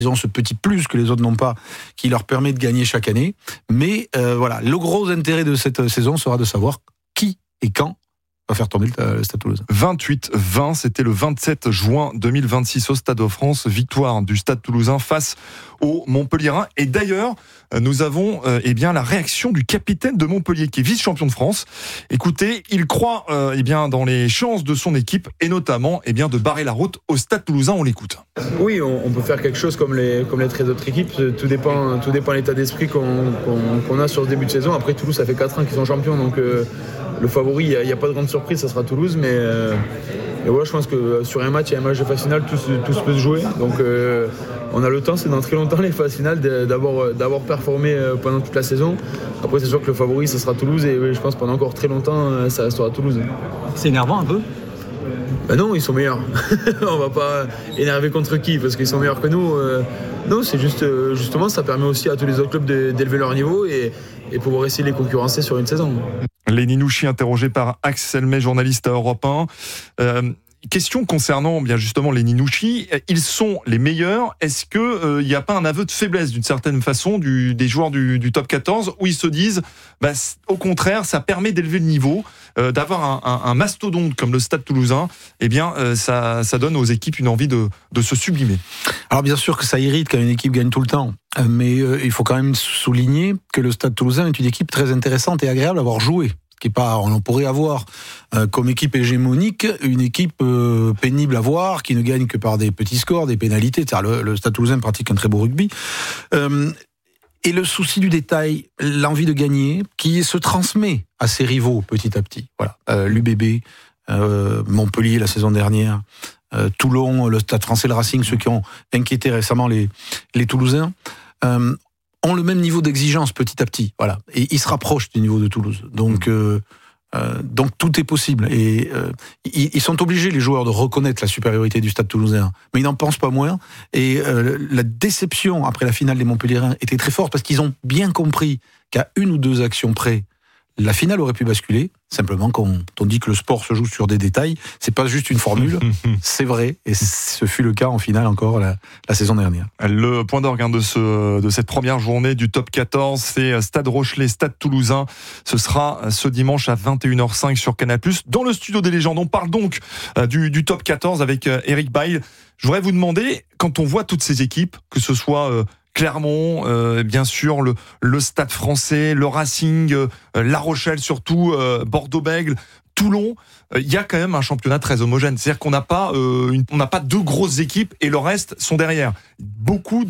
Ils ont ce petit plus que les autres n'ont pas, qui leur permet de gagner chaque année. Mais voilà, le gros intérêt de cette saison sera de savoir qui et quand va faire tourner le Stade Toulousain. 28-20, c'était le 27 juin 2026 au Stade de France. Victoire du Stade Toulousain face aux Montpelliérains. Et d'ailleurs, nous avons la réaction du capitaine de Montpellier, qui est vice-champion de France. Écoutez, il croit dans les chances de son équipe, et notamment de barrer la route au Stade Toulousain. On l'écoute. Oui, on peut faire quelque chose comme les 13 autres équipes. Tout dépend de l'état d'esprit qu'on a sur ce début de saison. Après, Toulouse, ça fait 4 ans qu'ils sont champions, donc le favori, il n'y a pas de grande surprise, ça sera Toulouse, mais voilà, je pense que sur un match et un match de phase finale, tout se peut se jouer. Donc on a le temps, c'est dans très longtemps les phases finales, d'avoir performé pendant toute la saison. Après, c'est sûr que le favori, ça sera Toulouse, et je pense pendant encore très longtemps, ça restera Toulouse. C'est énervant un peu ? Ben non, ils sont meilleurs. On va pas énerver contre qui parce qu'ils sont meilleurs que nous. Non, c'est justement, ça permet aussi à tous les autres clubs d'élever leur niveau et pouvoir essayer de les concurrencer sur une saison. Lenny Nouchi, interrogé par Axel May, journaliste à Europe 1. Question concernant bien justement Lenny Nouchi, ils sont les meilleurs. Est-ce qu'il n'y a pas un aveu de faiblesse d'une certaine façon des joueurs du top 14 où ils se disent au contraire, ça permet d'élever le niveau, d'avoir un mastodonte comme le Stade Toulousain, ça donne aux équipes une envie de se sublimer. Alors bien sûr que ça irrite quand une équipe gagne tout le temps, mais il faut quand même souligner que le Stade Toulousain est une équipe très intéressante et agréable à avoir joué. On pourrait avoir comme équipe hégémonique une équipe pénible à voir, qui ne gagne que par des petits scores, des pénalités. Le Stade Toulousain pratique un très beau rugby. Et le souci du détail, l'envie de gagner, qui se transmet à ses rivaux petit à petit. Voilà, l'UBB, Montpellier la saison dernière, Toulon, le Stade Français, le Racing, ceux qui ont inquiété récemment les Toulousains. Ont le même niveau d'exigence petit à petit, voilà, et ils se rapprochent du niveau de Toulouse. Donc tout est possible. Et ils sont obligés, les joueurs, de reconnaître la supériorité du Stade Toulousain, mais ils n'en pensent pas moins. Et la déception après la finale des Montpelliérains était très forte parce qu'ils ont bien compris qu'à une ou deux actions près, la finale aurait pu basculer. Simplement, quand on dit que le sport se joue sur des détails, c'est pas juste une formule, c'est vrai, et ce fut le cas en finale encore la saison dernière. Le point d'orgue de cette première journée du top 14, c'est Stade Rochelet, Stade Toulousain. Ce sera ce dimanche à 21h05 sur Canal+. Dans le studio des légendes, on parle donc du top 14 avec Eric Bail. Je voudrais vous demander, quand on voit toutes ces équipes, que ce soit Clermont, bien sûr, le Stade Français, le Racing, La Rochelle surtout, Bordeaux-Bègles, Toulon, il y a quand même un championnat très homogène. C'est-à-dire qu'on n'a pas deux grosses équipes et le reste sont derrière. Beaucoup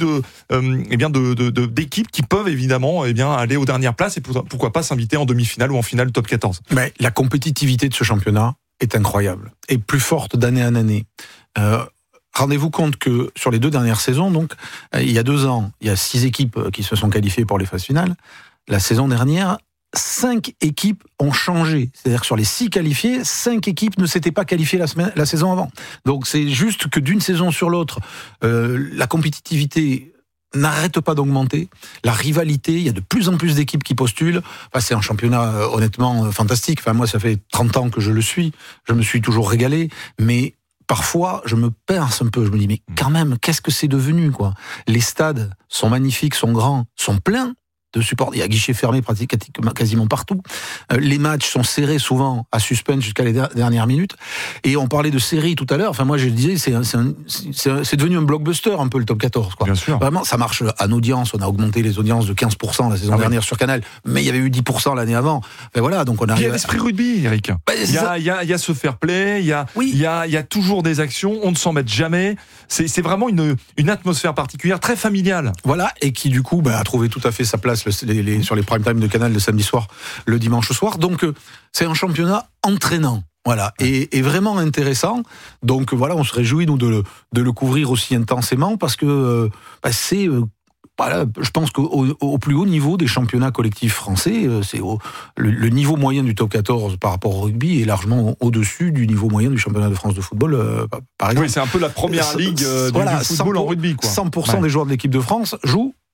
d'équipes qui peuvent évidemment aller aux dernières places et pourquoi pas s'inviter en demi-finale ou en finale top 14. Mais la compétitivité de ce championnat est incroyable et plus forte d'année en année. Rendez-vous compte que sur les 2 dernières saisons, donc il y a 2 ans, il y a 6 équipes qui se sont qualifiées pour les phases finales. La saison dernière, 5 équipes ont changé. C'est-à-dire que sur les 6 qualifiés, 5 équipes ne s'étaient pas qualifiées la saison avant. Donc c'est juste que d'une saison sur l'autre, la compétitivité n'arrête pas d'augmenter. La rivalité, il y a de plus en plus d'équipes qui postulent. C'est un championnat honnêtement fantastique. Moi, ça fait 30 ans que je le suis. Je me suis toujours régalé, mais parfois, je me perce un peu. Je me dis, mais quand même, qu'est-ce que c'est devenu, quoi ? Les stades sont magnifiques, sont grands, sont pleins de supports. Il y a guichets fermés pratiquement quasiment partout. Les matchs sont serrés souvent à suspense jusqu'à les dernières minutes. Et on parlait de séries tout à l'heure. Moi, je disais, c'est devenu un blockbuster un peu le top 14. Quoi. Bien sûr. Vraiment, ça marche en audience. On a augmenté les audiences de 15% la saison dernière sur Canal, mais il y avait eu 10% l'année avant. Voilà, donc on arrive. Il y a l'esprit rugby, Eric. Il y a ce fair play. Il y a toujours des actions. On ne s'en met jamais. C'est vraiment une atmosphère particulière, très familiale. Voilà, et qui du coup a trouvé tout à fait sa place sur les prime time de Canal le samedi soir, le dimanche soir. Donc c'est un championnat entraînant. Voilà, et vraiment intéressant. Donc voilà, on se réjouit nous de le couvrir aussi intensément parce que c'est je pense qu'au plus haut niveau des championnats collectifs français, le niveau moyen du top 14 par rapport au rugby est largement au-dessus du niveau moyen du championnat de France de football, par exemple. Oui, c'est un peu la première ligue du football en rugby, quoi. 100% des joueurs de l'équipe de France jouent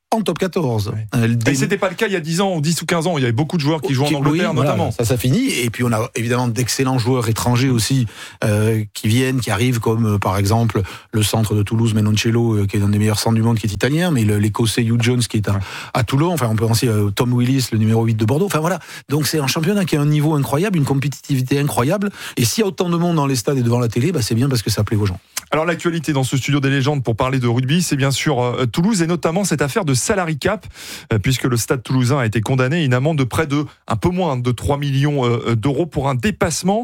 en top 14. Et c'était pas le cas il y a 10 ans, 10 ou 15 ans. Il y avait beaucoup de joueurs qui jouent en Angleterre, notamment. Voilà, ça finit. Et puis on a évidemment d'excellents joueurs étrangers aussi qui arrivent, comme par exemple le centre de Toulouse, Menoncello, qui est l'un des meilleurs centres du monde, qui est italien, mais l'Écossais Hugh Jones qui est à Toulon. Enfin, on peut penser Tom Willis, le numéro 8 de Bordeaux. Enfin voilà. Donc c'est un championnat qui a un niveau incroyable, une compétitivité incroyable. Et s'il y a autant de monde dans les stades et devant la télé, c'est bien parce que ça plaît aux gens. Alors l'actualité dans ce studio des légendes pour parler de rugby, c'est bien sûr Toulouse et notamment cette affaire de salary cap, puisque le Stade Toulousain a été condamné à une amende de près de un peu moins de 3 millions d'euros pour un dépassement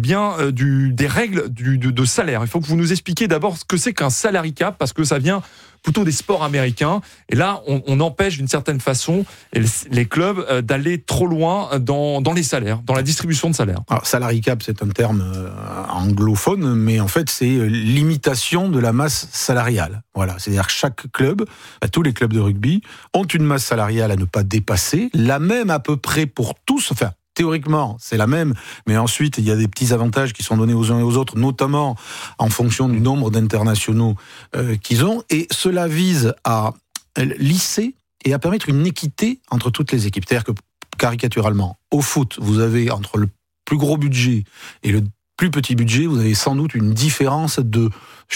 des règles de salaire. Il faut que vous nous expliquiez d'abord ce que c'est qu'un salary cap, parce que ça vient plutôt des sports américains. Et là, on empêche d'une certaine façon les clubs d'aller trop loin dans les salaires, dans la distribution de salaires. Alors, salary cap, c'est un terme anglophone, mais en fait, c'est limitation de la masse salariale. Voilà, c'est-à-dire que chaque club, tous les clubs de rugby, ont une masse salariale à ne pas dépasser, la même à peu près pour tous, enfin, théoriquement, c'est la même, mais ensuite, il y a des petits avantages qui sont donnés aux uns et aux autres, notamment en fonction du nombre d'internationaux qu'ils ont. Et cela vise à lisser et à permettre une équité entre toutes les équipes. C'est-à-dire que, caricaturalement, au foot, vous avez entre le plus gros budget et le plus petit budget, vous avez sans doute une différence de,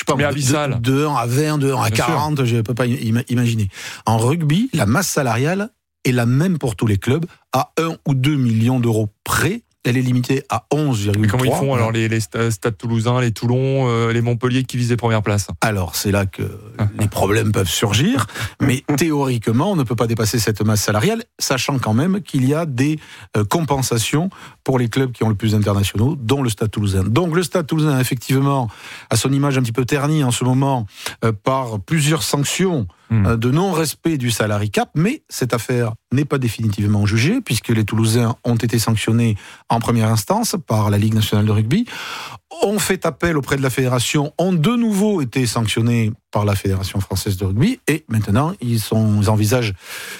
de 1 à 20, de 1 à 40, sûr. Je ne peux pas imaginer. En rugby, la masse salariale est la même pour tous les clubs, à 1 ou 2 millions d'euros près. Elle est limitée à 11,3. Comment ils font alors les stades toulousains, les Toulon, les Montpellier qui visent les premières places? Alors c'est là que les problèmes peuvent surgir, mais théoriquement on ne peut pas dépasser cette masse salariale, sachant quand même qu'il y a des compensations pour les clubs qui ont le plus d'internationaux, dont le Stade Toulousain. Donc le Stade Toulousain effectivement a son image un petit peu ternie en ce moment par plusieurs sanctions de non-respect du salary cap, mais cette affaire n'est pas définitivement jugée, puisque les Toulousains ont été sanctionnés en première instance par la Ligue nationale de rugby, ont fait appel auprès de la fédération, ont de nouveau été sanctionnés par la Fédération française de rugby, et maintenant ils envisagent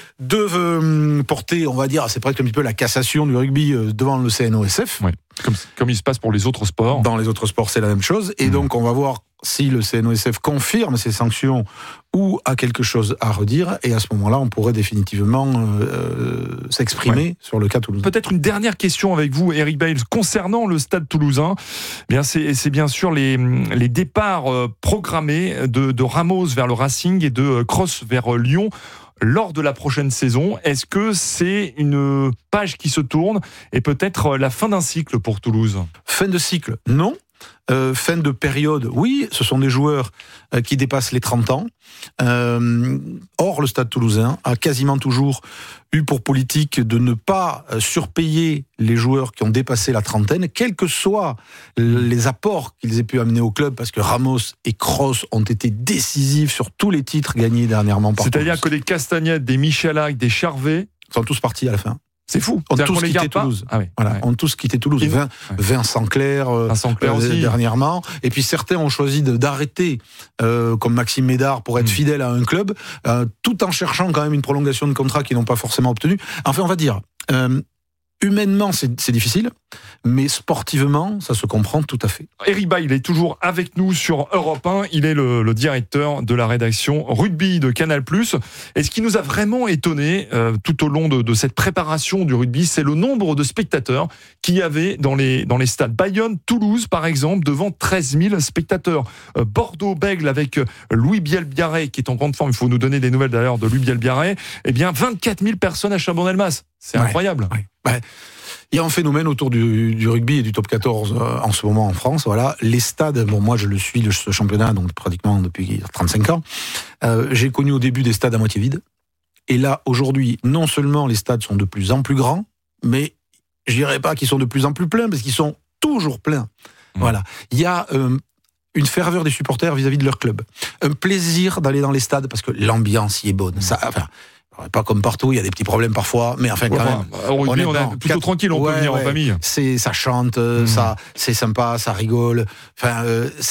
de porter, on va dire, c'est presque un petit peu la cassation du rugby devant le CNOSF. Ouais. Comme il se passe pour les autres sports. Dans les autres sports, c'est la même chose, et donc on va voir si le CNOSF confirme ces sanctions ou a quelque chose à redire, et à ce moment-là, on pourrait définitivement s'exprimer sur le cas toulousain. Peut-être une dernière question avec vous, Eric Bales, concernant le Stade Toulousain. Bien, c'est bien sûr les départs programmés de Ramos vers le Racing et de Cross vers Lyon lors de la prochaine saison. Est-ce que c'est une page qui se tourne et peut-être la fin d'un cycle pour Toulouse? Fin de cycle, non. Fin de période, oui, ce sont des joueurs qui dépassent les 30 ans. Or, le Stade Toulousain a quasiment toujours eu pour politique de ne pas surpayer les joueurs qui ont dépassé la trentaine, quels que soient les apports qu'ils aient pu amener au club, parce que Ramos et Cross ont été décisifs sur tous les titres gagnés dernièrement par C'est-à-dire Toulouse. Que des Castagnettes, des Michelac, des Charvet sont tous partis à la fin. C'est fou. On tous quitté Toulouse. Ah oui, voilà, on tous quitté Toulouse. Vincent Clerc, aussi. Dernièrement. Et puis certains ont choisi d'arrêter, comme Maxime Médard, pour être fidèle à un club, tout en cherchant quand même une prolongation de contrat qu'ils n'ont pas forcément obtenue. Enfin, on va dire, humainement, c'est difficile, mais sportivement, ça se comprend tout à fait. Eric Bail, il est toujours avec nous sur Europe 1. Il est le directeur de la rédaction rugby de Canal+. Et ce qui nous a vraiment étonné tout au long de cette préparation du rugby, c'est le nombre de spectateurs qu'il y avait dans les stades. Bayonne, Toulouse, par exemple, devant 13 000 spectateurs. Bordeaux-Bègles avec Louis Bielbiarré, qui est en grande forme. Il faut nous donner des nouvelles d'ailleurs de Louis Bielbiarré. Eh bien, 24 000 personnes à Chabannes-Delmas. C'est incroyable. Ouais. Il y a un phénomène autour du rugby et du top 14 en ce moment en France. Voilà, les stades, bon, moi je le suis, ce championnat, donc pratiquement depuis 35 ans. J'ai connu au début des stades à moitié vides. Et là, aujourd'hui, non seulement les stades sont de plus en plus grands, mais je dirais pas qu'ils sont de plus en plus pleins, parce qu'ils sont toujours pleins. Voilà. Il y a une ferveur des supporters vis-à-vis de leur club. Un plaisir d'aller dans les stades, parce que l'ambiance y est bonne. Pas comme partout, il y a des petits problèmes parfois, mais enfin quand même. On est plutôt tranquille, on peut venir en famille. Ça chante, ça c'est sympa, ça rigole. Enfin,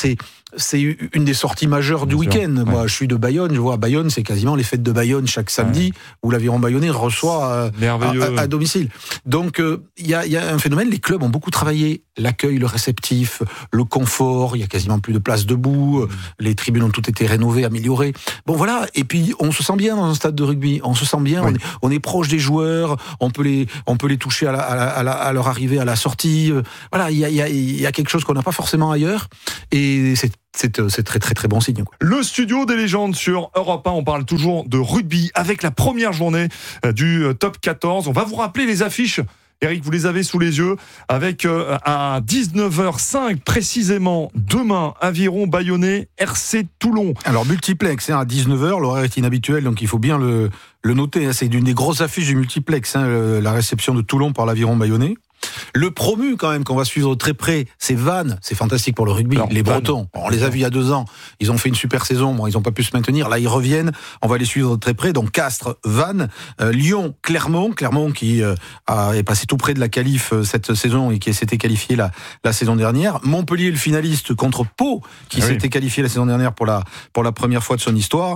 c'est une des sorties majeures du week-end. Ouais. Moi, je suis de Bayonne, je vois à Bayonne, c'est quasiment les fêtes de Bayonne chaque samedi, où l'Aviron Bayonnais reçoit à domicile. Donc, il y a un phénomène, les clubs ont beaucoup travaillé l'accueil, le réceptif, le confort, il y a quasiment plus de place debout, les tribunes ont toutes été rénovées, améliorées. Bon, voilà, et puis on se sent bien dans un stade de rugby, on se sent bien, on est proche des joueurs, on peut les toucher à leur arrivée, à la sortie. Voilà, il y a quelque chose qu'on n'a pas forcément ailleurs, et c'est très très très bon signe, quoi. Le studio des légendes sur Europe 1, on parle toujours de rugby avec la première journée du top 14. On va vous rappeler les affiches. Eric, vous les avez sous les yeux, avec à 19h05 précisément, demain, Aviron Bayonnais, RC Toulon. Alors multiplex, à 19h, l'horaire est inhabituel, donc il faut bien le noter. C'est une des grosses affiches du multiplex, la réception de Toulon par l'Aviron Bayonnais. Le promu, quand même, qu'on va suivre de très près, c'est Vannes. C'est fantastique pour le rugby. Alors, les Bretons, on les a vus il y a 2 ans. Ils ont fait une super saison. Bon, ils n'ont pas pu se maintenir. Là, ils reviennent. On va les suivre de très près. Donc, Castres, Vannes, Lyon, Clermont. Clermont qui est passé tout près de la qualif cette saison et qui s'était qualifié la saison dernière. Montpellier, le finaliste, contre Pau, qui s'était qualifié la saison dernière pour la première fois de son histoire.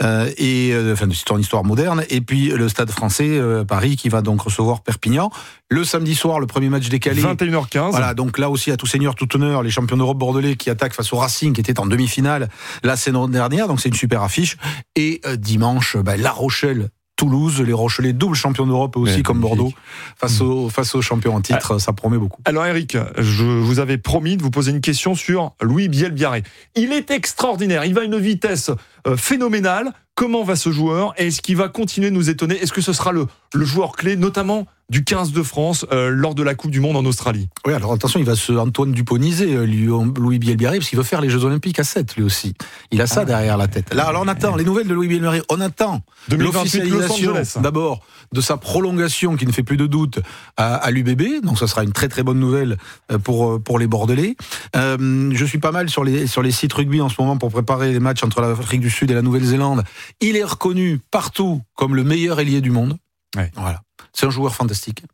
Enfin, de son histoire moderne. Et puis, le Stade français, Paris, qui va donc recevoir Perpignan. Le samedi soir, le premier match décalé. 21h15. Voilà, donc là aussi, à tout seigneur, tout honneur, les champions d'Europe bordelais qui attaquent face au Racing, qui était en demi-finale la saison dernière. Donc c'est une super affiche. Et dimanche, La Rochelle, Toulouse, les Rochelais, double champions d'Europe aussi, comme Bordeaux, face aux champions en titre. Ça promet beaucoup. Alors Eric, je vous avais promis de vous poser une question sur Louis Bielbiarré. Il est extraordinaire, il va à une vitesse phénoménale. Comment va ce joueur et est-ce qu'il va continuer de nous étonner? Est-ce que ce sera le joueur clé, notamment du 15 de France lors de la Coupe du Monde en Australie? Oui, alors attention, il va se Antoine Duponiser, Louis Bielbiarré, parce qu'il veut faire les Jeux Olympiques à 7, lui aussi. Il a ça derrière la tête. Là, alors on attend les nouvelles de Louis Bielbiarré. On attend 2028, l'officialisation d'abord de sa prolongation, qui ne fait plus de doute, à l'UBB. Donc ça sera une très très bonne nouvelle pour les Bordelais. Je suis pas mal sur les sites rugby en ce moment pour préparer les matchs entre l'Afrique du Sud et la Nouvelle-Zélande. Il est reconnu partout comme le meilleur ailier du monde. Voilà. C'est un joueur fantastique.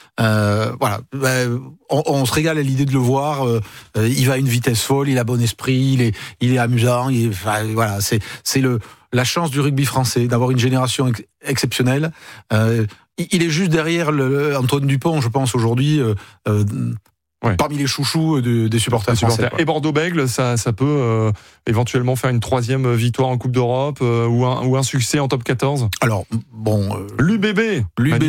Voilà, on se régale à l'idée de le voir. Il va à une vitesse folle, il a bon esprit, il est amusant. Voilà, c'est la chance du rugby français d'avoir une génération exceptionnelle. Il est juste derrière Antoine Dupont, je pense aujourd'hui. Parmi les chouchous des supporters français. Et Bordeaux-Bègles, ça peut éventuellement faire une 3e victoire en Coupe d'Europe ou un succès en top 14. Alors, l'UBB,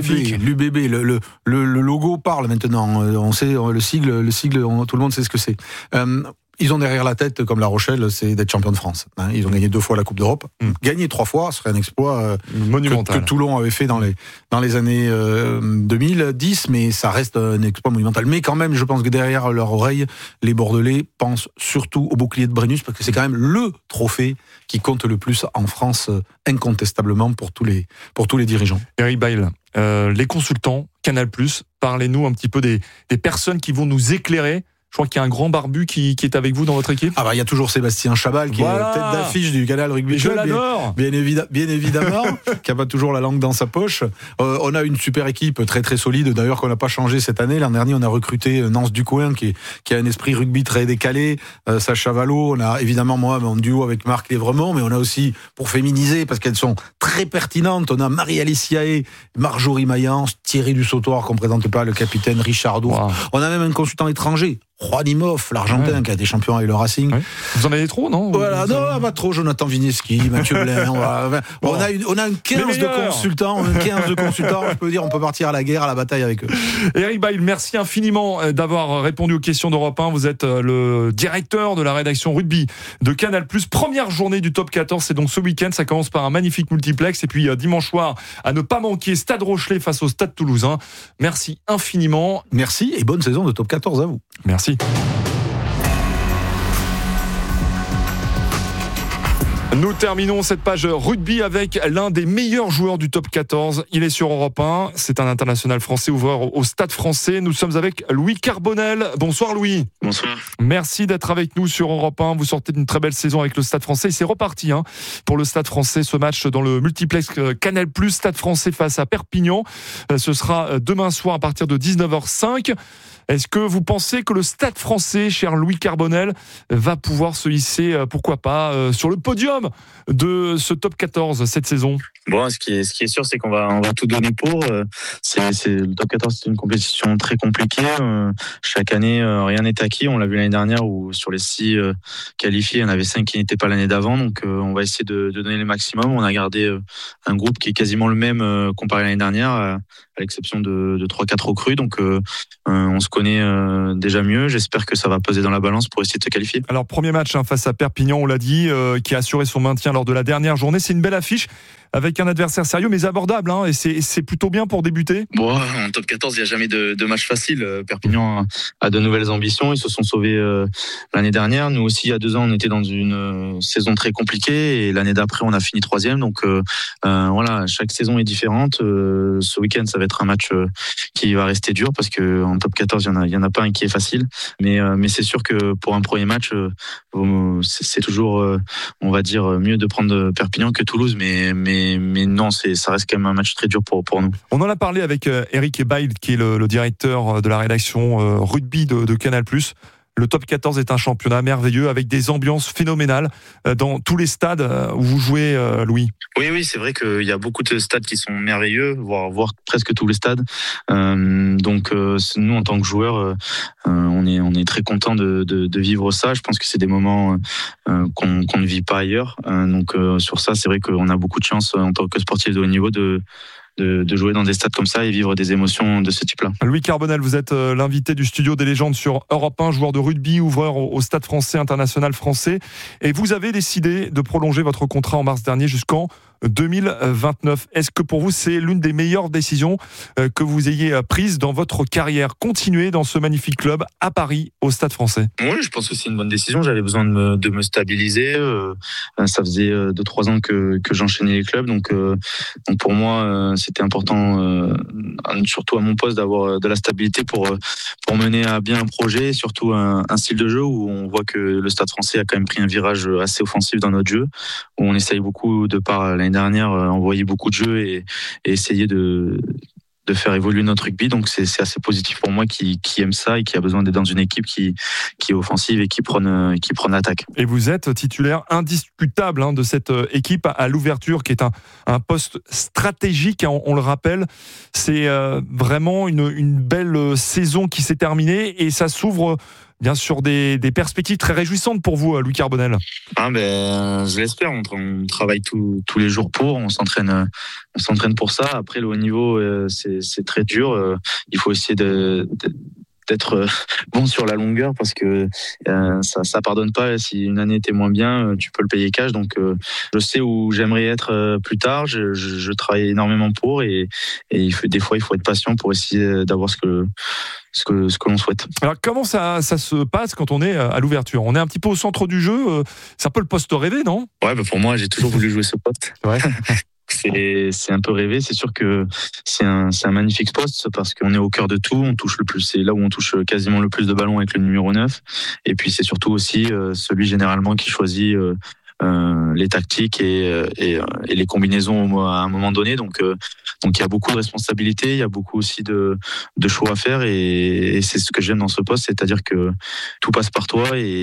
le logo parle maintenant. On sait le sigle, tout le monde sait ce que c'est. Ils ont derrière la tête, comme La Rochelle, c'est d'être champion de France. Ils ont gagné 2 fois la Coupe d'Europe. Gagner 3 fois, ce serait un exploit monumental que Toulon avait fait dans les années 2010, mais ça reste un exploit monumental. Mais quand même, je pense que derrière leur oreille, les Bordelais pensent surtout au bouclier de Brennus, parce que c'est quand même le trophée qui compte le plus en France, incontestablement, pour tous les dirigeants. Eric Bail, les consultants, Canal+, parlez-nous un petit peu des personnes qui vont nous éclairer. Je crois qu'il y a un grand barbu qui est avec vous dans votre équipe. Il y a toujours Sébastien Chabal qui est tête d'affiche du Canal Rugby Club. Je l'adore. Bien évidemment, qui n'a pas toujours la langue dans sa poche. On a une super équipe très très solide, d'ailleurs qu'on n'a pas changé cette année. L'an dernier, on a recruté Nance Ducoin qui a un esprit rugby très décalé. Sacha Vallot, on a évidemment moi mon duo avec Marc Lévremont, mais on a aussi, pour féminiser, parce qu'elles sont très pertinentes, on a Marie-Alice Yaé, Marjorie Mayence, Thierry Dussautoir, qu'on ne présente pas, le capitaine Richard Dour. Wow. On a même un consultant étranger, Juanimov, l'Argentin, qui a été champion avec le Racing. Vous en avez trop, non? Voilà, non, pas trop. Jonathan Vinieski, Mathieu Blain. On a une 15 de consultants. Je peux dire, on peut partir à la guerre, à la bataille avec eux. Eric Bail, merci infiniment d'avoir répondu aux questions d'Europe 1. Vous êtes le directeur de la rédaction rugby de Canal+. Première journée du top 14, c'est donc ce week-end. Ça commence par un magnifique multiplex. Et puis dimanche soir, à ne pas manquer, Stade Rochelet face au Stade Toulousain. Merci infiniment. Merci et bonne saison de top 14 à vous. Merci. Nous terminons cette page rugby avec l'un des meilleurs joueurs du top 14. Il est sur Europe 1. C'est un international français ouvreur au Stade français. Nous sommes avec Louis Carbonel. Bonsoir Louis. Bonsoir. Merci d'être avec nous sur Europe 1. Vous sortez d'une très belle saison avec le Stade français. Et c'est reparti pour le Stade français. Ce match dans le multiplex Canal+, Stade français face à Perpignan. Ce sera demain soir à partir de 19h05. Est-ce que vous pensez que le Stade français, cher Louis Carbonel, va pouvoir se hisser, pourquoi pas, sur le podium de ce top 14 cette saison ? Bon, ce qui est sûr, c'est qu'on va tout donner pour. Le top 14, c'est une compétition très compliquée. Chaque année, rien n'est acquis. On l'a vu l'année dernière où sur les 6 qualifiés, il y en avait 5 qui n'étaient pas l'année d'avant. Donc, on va essayer de donner le maximum. On a gardé un groupe qui est quasiment le même comparé à l'année dernière, à l'exception de 3-4 recrues. Donc, on se connaît déjà mieux. J'espère que ça va peser dans la balance pour essayer de se qualifier. Alors, premier match face à Perpignan, on l'a dit, qui a assuré son maintien lors de la dernière journée. C'est une belle affiche avec un adversaire sérieux mais abordable, et c'est plutôt bien pour débuter. Bon, en top 14, il n'y a jamais de match facile. Perpignan a de nouvelles ambitions. Ils se sont sauvés l'année dernière. Nous aussi, il y a 2 ans, on était dans une saison très compliquée et l'année d'après, on a fini 3e. Donc voilà, chaque saison est différente. Ce week-end, ça va être un match qui va rester dur parce qu'en top 14, il y en a pas un qui est facile. Mais c'est sûr que pour un premier match, c'est toujours, on va dire, mieux de prendre Perpignan que Toulouse. Mais non, ça reste quand même un match très dur pour nous. On en a parlé avec Eric Ebail, qui est le directeur de la rédaction rugby de Canal+. Le top 14 est un championnat merveilleux avec des ambiances phénoménales dans tous les stades où vous jouez, Louis. Oui, c'est vrai qu'il y a beaucoup de stades qui sont merveilleux, voire presque tous les stades. Donc nous, en tant que joueurs, on est très contents de vivre ça. Je pense que c'est des moments qu'on ne vit pas ailleurs. Donc sur ça, c'est vrai qu'on a beaucoup de chance en tant que sportif de haut niveau de jouer dans des stades comme ça et vivre des émotions de ce type-là. Louis Carbonel, vous êtes l'invité du studio des légendes sur Europe 1, joueur de rugby, ouvreur au Stade français, international français. Et vous avez décidé de prolonger votre contrat en mars dernier jusqu'en 2029. Est-ce que pour vous, c'est l'une des meilleures décisions que vous ayez prises dans votre carrière ? Continuer dans ce magnifique club à Paris, au Stade français. Oui, je pense que c'est une bonne décision. J'avais besoin de me stabiliser. Ça faisait 2-3 ans que j'enchaînais les clubs. Donc pour moi, c'était important, surtout à mon poste, d'avoir de la stabilité pour mener à bien un projet, et surtout un style de jeu où on voit que le Stade français a quand même pris un virage assez offensif dans notre jeu, où on essaye beaucoup, de par l'année dernière, envoyer beaucoup de jeux et essayer de faire évoluer notre rugby. Donc c'est assez positif pour moi qui aime ça et qui a besoin d'être dans une équipe qui est offensive et qui prône l'attaque. Et vous êtes titulaire indiscutable de cette équipe à l'ouverture, qui est un poste stratégique, on le rappelle. C'est vraiment une belle saison qui s'est terminée et ça s'ouvre bien sûr des perspectives très réjouissantes pour vous, Louis Carbonel. Je l'espère. On travaille tous les jours on s'entraîne pour ça. Après, le haut niveau, c'est très dur. Il faut essayer d'être bon sur la longueur parce que ça pardonne pas. Si une année était moins bien, tu peux le payer cash. Donc je sais où j'aimerais être plus tard. Je travaille énormément pour et des fois il faut être patient pour essayer d'avoir ce que l'on souhaite. Alors comment ça se passe quand on est à l'ouverture ? On est un petit peu au centre du jeu. C'est un peu le poste rêvé, non ? Ouais, pour moi, j'ai toujours voulu jouer ce poste. Ouais. C'est un peu rêvé. C'est sûr que c'est un magnifique poste parce qu'on est au cœur de tout. On touche le plus. C'est là où on touche quasiment le plus de ballons avec le numéro 9. Et puis c'est surtout aussi celui généralement qui choisit les tactiques et les combinaisons à un moment donné. Donc il y a beaucoup de responsabilités, il y a beaucoup aussi de choix à faire et c'est ce que j'aime dans ce poste, c'est-à-dire que tout passe par toi et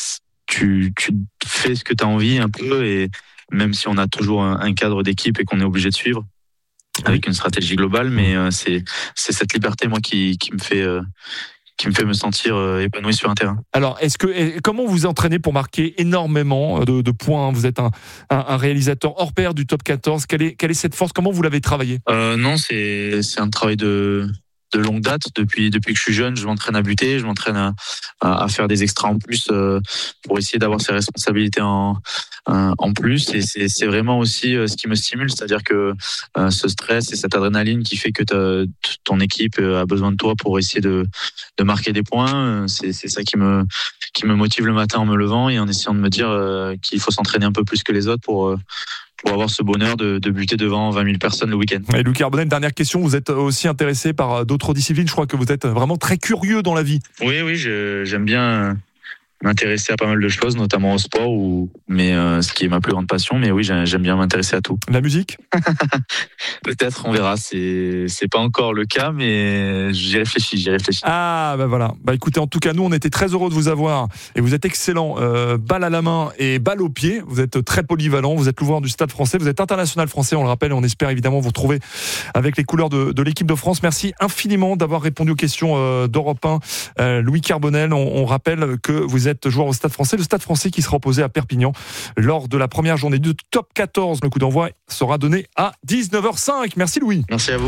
tu fais ce que tu as envie un peu, et même si on a toujours un cadre d'équipe et qu'on est obligé de suivre avec une stratégie globale, mais c'est cette liberté moi qui me fait me sentir épanoui sur un terrain. Alors, comment vous entraînez pour marquer énormément de points ? Vous êtes un réalisateur hors pair du top 14. Quelle est cette force ? Comment vous l'avez travaillé ? Non, c'est un travail de longue date. Depuis que je suis jeune, je m'entraîne à buter, je m'entraîne à faire des extras en plus pour essayer d'avoir ces responsabilités en plus. Et c'est vraiment aussi ce qui me stimule, c'est-à-dire que ce stress et cette adrénaline qui fait que ton équipe a besoin de toi pour essayer de marquer des points, c'est ça qui me motive le matin en me levant et en essayant de me dire qu'il faut s'entraîner un peu plus que les autres pour avoir ce bonheur de buter devant 20 000 personnes le week-end. Et Louis Carbonel, dernière question, vous êtes aussi intéressé par d'autres disciplines, je crois que vous êtes vraiment très curieux dans la vie. Oui, j'aime bien m'intéresser à pas mal de choses, notamment au sport, mais ce qui est ma plus grande passion. Mais oui, j'aime bien m'intéresser à tout. La musique? Peut-être, on verra. C'est pas encore le cas, mais j'y réfléchis. Ah, bah voilà. Bah écoutez, en tout cas, nous, on était très heureux de vous avoir. Et vous êtes excellent. Balle à la main et balle au pied. Vous êtes très polyvalent. Vous êtes l'ouvreur du Stade français. Vous êtes international français, on le rappelle. Et on espère évidemment vous retrouver avec les couleurs de l'équipe de France. Merci infiniment d'avoir répondu aux questions d'Europe 1. Louis Carbonel, on rappelle que vous êtes joueur au Stade français. Le Stade français qui sera opposé à Perpignan lors de la première journée du top 14. Le coup d'envoi sera donné à 19h05. Merci Louis. Merci à vous.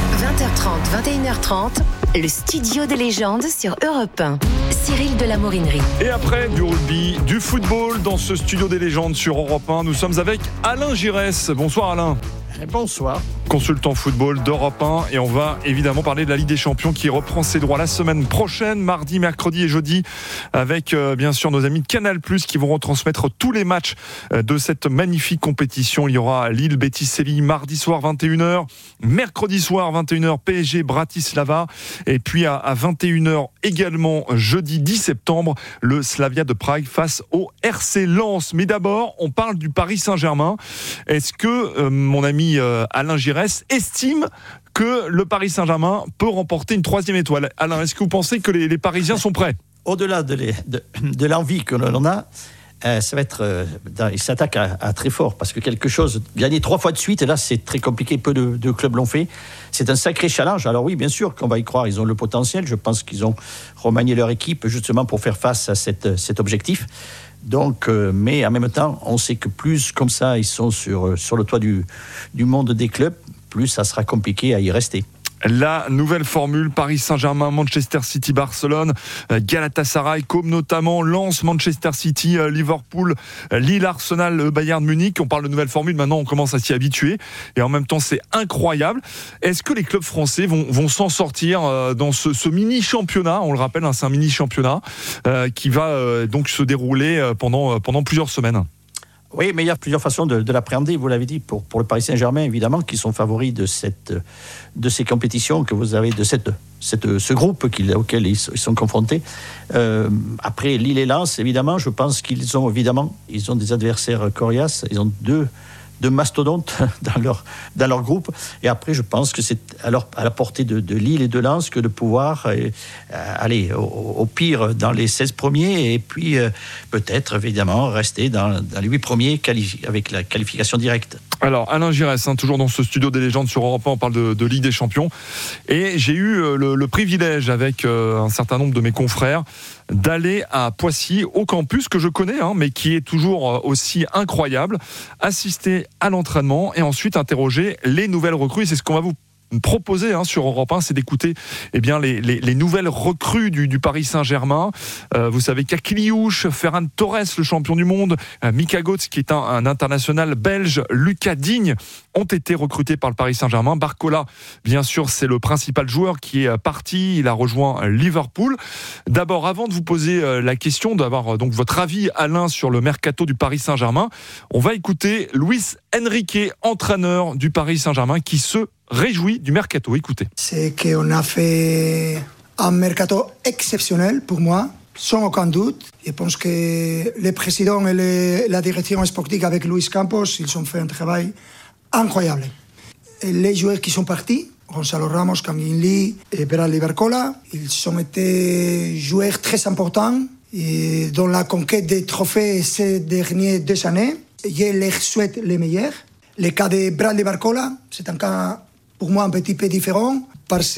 20h30, 21h30, le studio des légendes sur Europe 1. Cyril de la Morinerie. Et après, du rugby, du football dans ce studio des légendes sur Europe 1. Nous sommes avec Alain Giresse. Bonsoir Alain. Bonsoir. Consultant football d'Europe 1 et on va évidemment parler de la Ligue des Champions qui reprend ses droits la semaine prochaine, mardi, mercredi et jeudi, avec bien sûr nos amis de Canal+ qui vont retransmettre tous les matchs de cette magnifique compétition. Il y aura Lille, Betis, Séville mardi soir 21h, mercredi soir 21h PSG Bratislava et puis à 21h également jeudi 10 septembre le Slavia de Prague face au RC Lens. Mais d'abord, on parle du Paris Saint-Germain. Est-ce que mon ami Alain Giresse estime que le Paris Saint-Germain peut remporter une 3e étoile? Alain, est-ce que vous pensez que les Parisiens sont prêts? Au-delà de l'envie que l'on a, ça va être, il s'attaque à très fort parce que quelque chose, gagner 3 fois de suite, et là c'est très compliqué, peu de clubs l'ont fait. C'est un sacré challenge. Alors oui, bien sûr qu'on va y croire, ils ont le potentiel. Je pense qu'ils ont remanié leur équipe justement pour faire face à cet objectif. Donc, mais en même temps, on sait que plus comme ça, ils sont sur le toit du monde des clubs, plus ça sera compliqué à y rester. La nouvelle formule, Paris Saint-Germain, Manchester City, Barcelone, Galatasaray, comme notamment Lens, Manchester City, Liverpool, Lille, Arsenal, Bayern Munich. On parle de nouvelle formule, maintenant on commence à s'y habituer. Et en même temps, c'est incroyable. Est-ce que les clubs français vont s'en sortir dans ce mini-championnat? On le rappelle, c'est un mini-championnat qui va donc se dérouler pendant plusieurs semaines. Oui, mais il y a plusieurs façons de l'appréhender, vous l'avez dit, pour le Paris Saint-Germain, évidemment, qui sont favoris de ces compétitions que vous avez, de ce groupe auquel ils sont confrontés. Après, Lille et Lens, évidemment, je pense qu'ils ont des adversaires coriaces, ils ont deux mastodontes dans leur groupe. Et après, je pense que c'est à la portée de Lille et de Lens que de pouvoir aller au pire dans les 16 premiers et puis peut-être, évidemment, rester dans les 8 premiers avec la qualification directe. Alors, Alain Giresse, toujours dans ce studio des légendes sur Europe 1, on parle de Ligue des Champions. Et j'ai eu le privilège, avec un certain nombre de mes confrères, d'aller à Poissy, au campus que je connais, mais qui est toujours aussi incroyable, assister à l'entraînement et ensuite interroger les nouvelles recrues. C'est ce qu'on va vous proposer sur Europe 1, c'est d'écouter les nouvelles recrues du Paris Saint-Germain. Vous savez qu'Akiliouche, Ferran Torres, le champion du monde, Mika Götze, qui est un international belge, Lucas Digne, ont été recrutés par le Paris Saint-Germain. Barcola, bien sûr, c'est le principal joueur qui est parti. Il a rejoint Liverpool. D'abord, avant de vous poser la question, d'avoir donc votre avis, Alain, sur le mercato du Paris Saint-Germain, on va écouter Luis Enrique, entraîneur du Paris Saint-Germain, qui se réjouit du mercato. Écoutez. C'est qu'on a fait un mercato exceptionnel pour moi, sans aucun doute. Je pense que le président et la direction sportive avec Luis Campos, ils ont fait un travail incroyable. Et les joueurs qui sont partis, Gonzalo Ramos, Kangin Lee et Bradley Barcola, ils ont été joueurs très importants et dans la conquête des trophées ces dernières 2 années. Je leur souhaite les meilleurs. Le cas de Bradley Barcola, c'est un cas pour moi un petit peu différent parce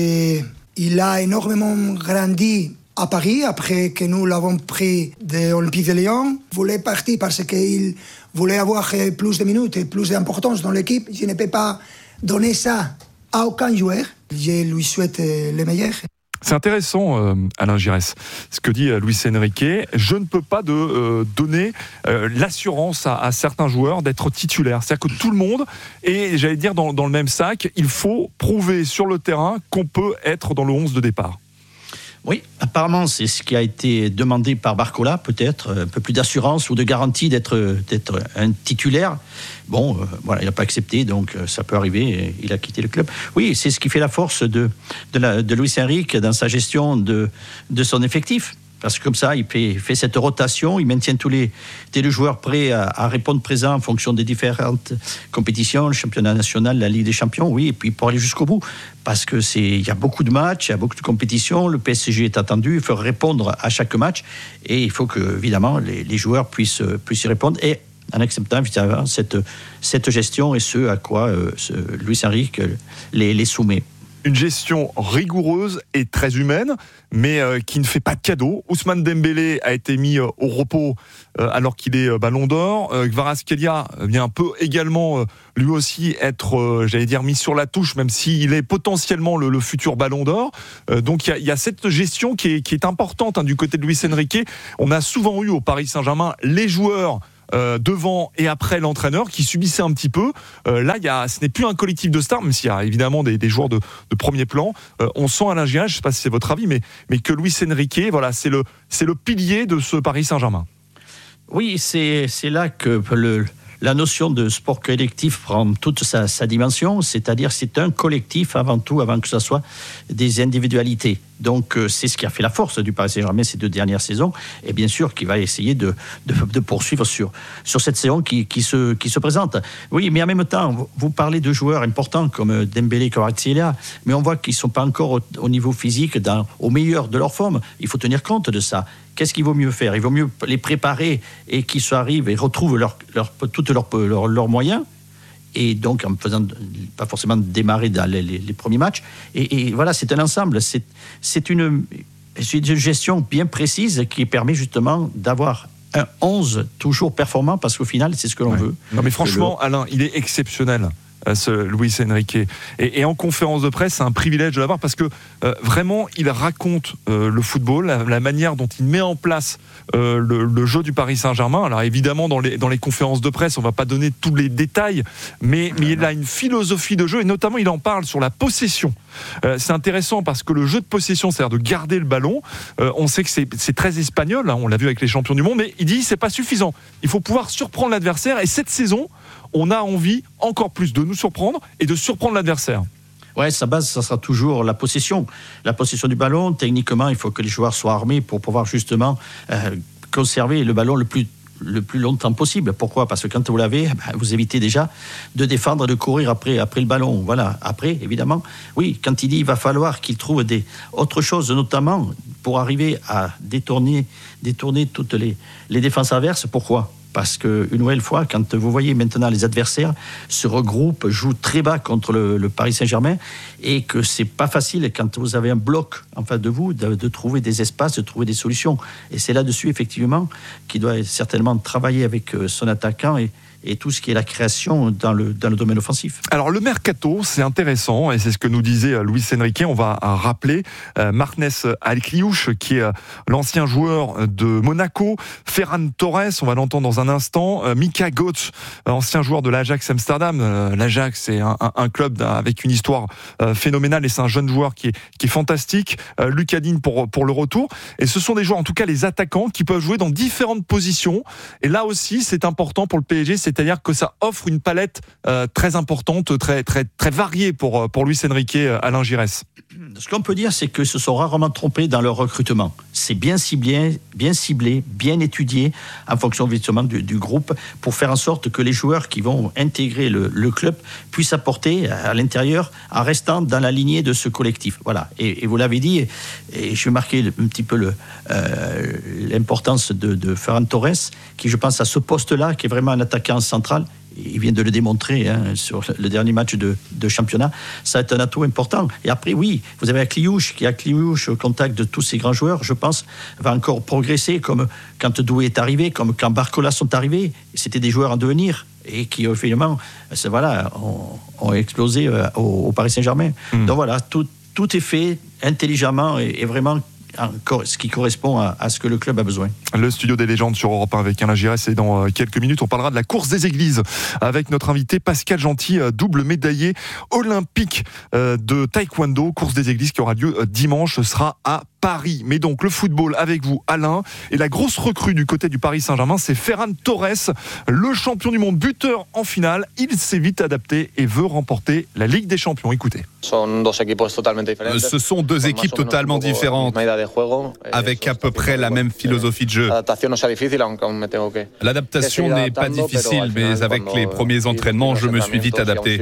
qu'il a énormément grandi à Paris après que nous l'avons pris de l'Olympique de Lyon. Il voulait partir parce qu'il voulait avoir plus de minutes et plus d'importance dans l'équipe. Je ne peux pas donner ça à aucun joueur. Je lui souhaite le meilleur. C'est intéressant, Alain Giresse, ce que dit Luis Enrique. Je ne peux pas donner l'assurance à certains joueurs d'être titulaires. C'est-à-dire que tout le monde est, j'allais dire, dans le même sac. Il faut prouver sur le terrain qu'on peut être dans le 11 de départ. Oui, apparemment, c'est ce qui a été demandé par Barcola, peut-être, un peu plus d'assurance ou de garantie d'être un titulaire. Bon, voilà, il n'a pas accepté, donc ça peut arriver, il a quitté le club. Oui, c'est ce qui fait la force de Luis Enrique dans sa gestion de son effectif. Parce que comme ça, il fait cette rotation, il maintient tous les joueurs prêts à répondre présents en fonction des différentes compétitions, le championnat national, la Ligue des champions, oui, et puis pour aller jusqu'au bout. Parce que il y a beaucoup de matchs, il y a beaucoup de compétitions, le PSG est attendu, il faut répondre à chaque match, et il faut que, évidemment, les joueurs puissent y répondre, et en acceptant évidemment cette gestion et ce à quoi Luis Enrique les soumet. Une gestion rigoureuse et très humaine, mais qui ne fait pas de cadeaux. Ousmane Dembélé a été mis au repos alors qu'il est Ballon d'Or. Kvaratskhelia vient un peu également lui aussi être, mis sur la touche, même s'il est potentiellement le futur Ballon d'Or. Donc il y a cette gestion qui est importante du côté de Luis Enrique. On a souvent eu au Paris Saint-Germain les joueurs devant et après l'entraîneur qui subissait un petit peu. Là, ce n'est plus un collectif de stars, même s'il y a évidemment des joueurs de premier plan. On sent Alain Giresse, je ne sais pas si c'est votre avis, mais que Luis Enrique, voilà, c'est le pilier de ce Paris Saint-Germain. Oui, c'est là que la notion de sport collectif prend toute sa dimension, c'est-à-dire c'est un collectif avant tout, avant que ce soit des individualités. Donc c'est ce qui a fait la force du Paris Saint-Germain ces 2 dernières saisons, et bien sûr qui va essayer de poursuivre sur cette saison qui se présente. Oui, mais en même temps, vous parlez de joueurs importants comme Dembélé, Kvaratskhelia, mais on voit qu'ils ne sont pas encore au niveau physique, au meilleur de leur forme. Il faut tenir compte de ça. Qu'est-ce qu'il vaut mieux faire ? Il vaut mieux les préparer et qu'ils arrivent et retrouvent tous leurs moyens, et donc en faisant pas forcément démarrer dans les premiers matchs. Et voilà, c'est un ensemble. C'est une gestion bien précise qui permet justement d'avoir un 11 toujours performant, parce qu'au final, c'est ce que l'on veut. Non mais franchement, Alain, il est exceptionnel. Ce Luis Enrique. Et en conférence de presse, c'est un privilège de l'avoir parce que vraiment, il raconte le football, la manière dont il met en place le jeu du Paris Saint-Germain. Alors évidemment, dans les conférences de presse, on ne va pas donner tous les détails, mais il a une philosophie de jeu, et notamment, il en parle sur la possession. C'est intéressant parce que le jeu de possession, c'est-à-dire de garder le ballon, on sait que c'est très espagnol, on l'a vu avec les champions du monde, mais il dit c'est pas suffisant. Il faut pouvoir surprendre l'adversaire, et cette saison, on a envie encore plus de nous surprendre et de surprendre l'adversaire. Ouais, sa base, ça sera toujours la possession du ballon. Techniquement, il faut que les joueurs soient armés pour pouvoir justement conserver le ballon le plus longtemps possible. Pourquoi ? Parce que quand vous l'avez, vous évitez déjà de défendre et de courir après le ballon. Voilà. Après, évidemment, oui, quand il dit il va falloir qu'il trouve autre chose, notamment pour arriver à détourner toutes les défenses adverses. Pourquoi ? Parce qu'une nouvelle fois, quand vous voyez maintenant les adversaires se regroupent, jouent très bas contre le Paris Saint-Germain, et que c'est pas facile quand vous avez un bloc en face de vous de trouver des espaces, de trouver des solutions. Et c'est là-dessus, effectivement, qu'il doit certainement travailler avec son attaquant et tout ce qui est la création dans le domaine offensif. Alors le mercato, c'est intéressant, et c'est ce que nous disait Luis Enrique. On va rappeler Marnès Al-Kliouch, qui est l'ancien joueur de Monaco, Ferran Torres, on va l'entendre dans un instant, Mika Götze, ancien joueur de l'Ajax Amsterdam. L'Ajax, c'est un club avec une histoire phénoménale, et c'est un jeune joueur qui est fantastique. Lucas Digne pour le retour, et ce sont des joueurs, en tout cas les attaquants, qui peuvent jouer dans différentes positions, et là aussi c'est important pour le PSG, c'est-à-dire que ça offre une palette très importante, très, très, très variée pour Luis Enrique, Alain Giresse. Ce qu'on peut dire, c'est qu'ils se sont rarement trompés dans leur recrutement. C'est bien ciblé, bien étudié en fonction justement du groupe, pour faire en sorte que les joueurs qui vont intégrer le club puissent apporter à l'intérieur en restant dans la lignée de ce collectif. Voilà. Et vous l'avez dit, et je vais marquer un petit peu l'importance de Ferran Torres, qui, je pense, à ce poste-là, qui est vraiment un attaquant central. Il vient de le démontrer sur le dernier match de championnat. Ça va être un atout important. Et après, oui, vous avez Kliouch, au contact de tous ces grands joueurs, je pense, va encore progresser, comme quand Doué est arrivé, comme quand Barcola sont arrivés. C'était des joueurs en devenir et qui, finalement, ont explosé au Paris Saint-Germain. Donc voilà, tout est fait intelligemment et vraiment ce qui correspond à ce que le club a besoin. Le studio des légendes sur Europe 1 avec Alain Giresse, et dans quelques minutes on parlera de la course des églises avec notre invité Pascal Gentil, double médaillé olympique de taekwondo. Course des églises qui aura lieu dimanche, ce sera à Paris. Mais donc le football avec vous, Alain, et la grosse recrue du côté du Paris Saint-Germain, c'est Ferran Torres, le champion du monde, buteur en finale. Il s'est vite adapté et veut remporter la Ligue des Champions. Écoutez. Ce sont deux équipes totalement différentes, avec à peu près la même philosophie de jeu. L'adaptation n'est pas difficile, mais avec les premiers entraînements, je me suis vite adapté.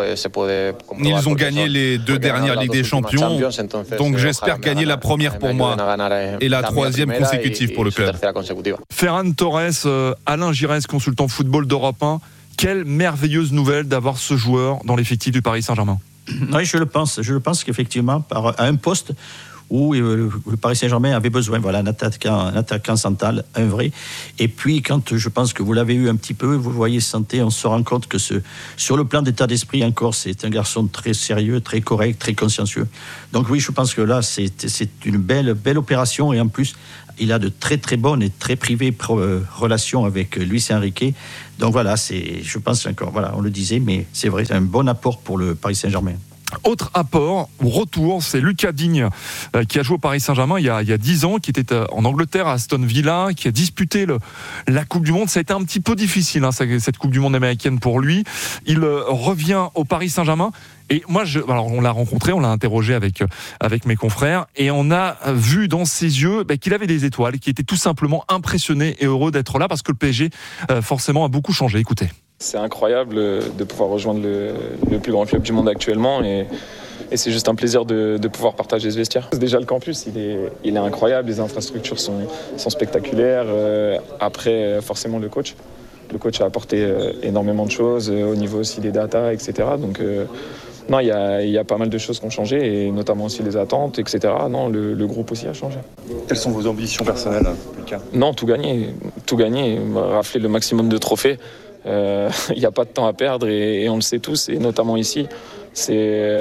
Ils ont gagné les 2 dernières Ligues des Champions, donc j'espère gagner la première pour moi et la 3e consécutive pour le club. Ferran Torres, Alain Giresse, consultant football d'Europe 1. Quelle merveilleuse nouvelle d'avoir ce joueur dans l'effectif du Paris Saint-Germain. Oui, je le pense qu'effectivement, à un poste où le Paris Saint-Germain avait besoin, voilà, un attaquant central, un vrai. Et puis, quand je pense que vous l'avez eu un petit peu, vous voyez Santé, on se rend compte que sur le plan d'état d'esprit encore, c'est un garçon très sérieux, très correct, très consciencieux. Donc oui, je pense que là, c'est une belle opération, et en plus, il a de très très bonnes et très privées relations avec Luis Enrique. Donc voilà, je pense encore, voilà, on le disait, mais c'est vrai, c'est un bon apport pour le Paris Saint-Germain. Autre apport, retour, c'est Lucas Digne qui a joué au Paris Saint-Germain il y a 10 ans, qui était en Angleterre à Aston Villa, qui a disputé la Coupe du Monde. Ça a été un petit peu difficile, cette Coupe du Monde américaine pour lui. Il revient au Paris Saint-Germain. Et moi, alors on l'a rencontré, on l'a interrogé avec mes confrères, et on a vu dans ses yeux qu'il avait des étoiles, qu'il était tout simplement impressionné et heureux d'être là, parce que le PSG forcément a beaucoup changé. Écoutez. C'est incroyable de pouvoir rejoindre le plus grand club du monde actuellement, et c'est juste un plaisir de pouvoir partager ce vestiaire. Déjà le campus, il est incroyable, les infrastructures sont spectaculaires. Après, forcément le coach a apporté énormément de choses au niveau aussi des data, etc. Donc non, il y a pas mal de choses qui ont changé, et notamment aussi les attentes, etc. Non, le groupe aussi a changé. Quelles sont vos ambitions personnelles, Lucas ? Non, tout gagner, rafler le maximum de trophées. Il n'y a pas de temps à perdre, et on le sait tous, et notamment ici, c'est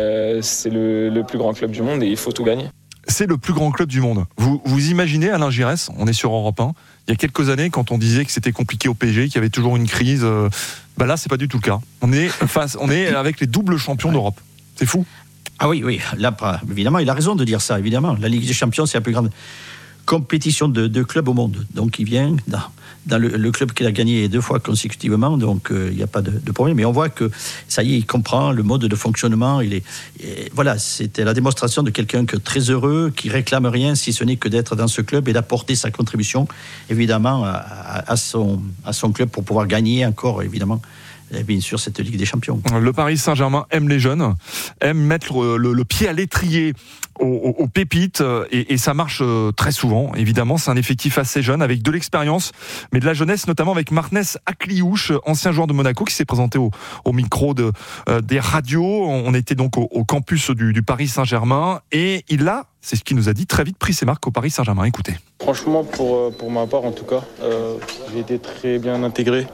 le plus grand club du monde, et il faut tout gagner. C'est le plus grand club du monde. Vous imaginez, Alain Giresse, on est sur Europe 1, il y a quelques années, quand on disait que c'était compliqué au PSG, qu'il y avait toujours une crise, là c'est pas du tout le cas. On est avec les doubles champions d'Europe. C'est fou. Ah oui, là évidemment, il a raison de dire ça, évidemment. La Ligue des Champions, c'est la plus grande compétition de clubs au monde. Donc il vient dans le club qu'il a gagné 2 fois consécutivement, donc il n'y a pas de problème. Mais on voit que ça y est, il comprend le mode de fonctionnement. Voilà, c'était la démonstration de quelqu'un très heureux, qui réclame rien, si ce n'est que d'être dans ce club et d'apporter sa contribution, évidemment, à son club pour pouvoir gagner encore, évidemment. Et bien sûr, cette Ligue des Champions. Le Paris Saint-Germain aime les jeunes, aime mettre le pied à l'étrier aux pépites, et ça marche très souvent. Évidemment, c'est un effectif assez jeune, avec de l'expérience, mais de la jeunesse, notamment avec Marnès Akliouche, ancien joueur de Monaco, qui s'est présenté au micro des radios. On était donc au campus du Paris Saint-Germain, et il a, c'est ce qu'il nous a dit, très vite pris ses marques au Paris Saint-Germain. Écoutez. Franchement, pour ma part en tout cas, j'ai été très bien intégré.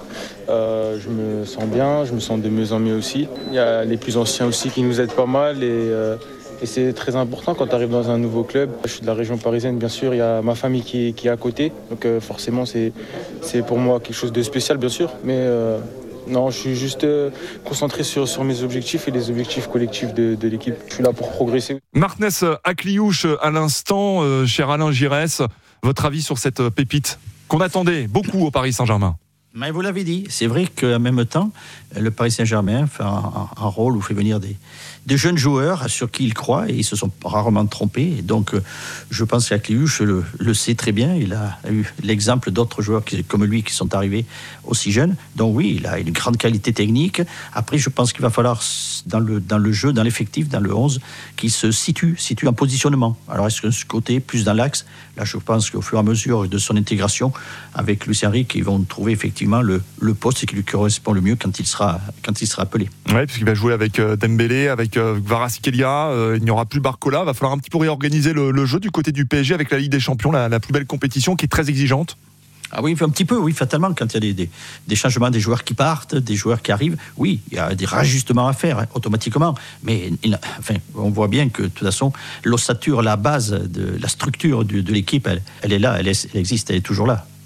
Je me sens bien, je me sens de mieux en mieux aussi. Il y a les plus anciens aussi qui nous aident pas mal, et c'est très important quand tu arrives dans un nouveau club. Je suis de la région parisienne, bien sûr, il y a ma famille qui est à côté, donc forcément c'est pour moi quelque chose de spécial, bien sûr, mais non, je suis juste concentré sur mes objectifs et les objectifs collectifs de l'équipe. Je suis là pour progresser. Marnès Akliouche à l'instant, cher Alain Giresse, votre avis sur cette pépite qu'on attendait beaucoup au Paris Saint-Germain? Mais vous l'avez dit, c'est vrai qu'en même temps, le Paris Saint-Germain fait un rôle où fait venir des jeunes joueurs sur qui il croit, et ils se sont rarement trompés. Et donc, je pense qu'Akliouche le sait très bien. Il a eu l'exemple d'autres joueurs comme lui qui sont arrivés aussi jeunes. Donc oui, il a une grande qualité technique. Après, je pense qu'il va falloir, dans le jeu, dans l'effectif, dans le 11, qu'il se situe en positionnement. Alors, est-ce que ce côté, plus dans l'axe? Là, je pense qu'au fur et à mesure de son intégration avec Luis Enrique, ils vont trouver effectivement le poste qui lui correspond le mieux quand il sera appelé. Oui, puisqu'il va jouer avec Dembélé, avec Kvaratskhelia, il n'y aura plus Barcola. Il va falloir un petit peu réorganiser le jeu du côté du PSG avec la Ligue des Champions, la plus belle compétition qui est très exigeante. Ah oui, un petit peu, oui, fatalement, quand il y a des changements, des joueurs qui partent, des joueurs qui arrivent, oui, il y a des rajustements à faire, automatiquement. Mais on voit bien que, de toute façon, l'ossature, la base, la structure de l'équipe, elle est là, elle existe, elle est toujours là.